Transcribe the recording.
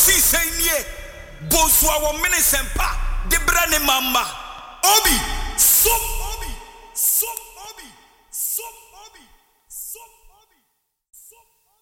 si senye bonswa wo mene sempa de brane mama obi so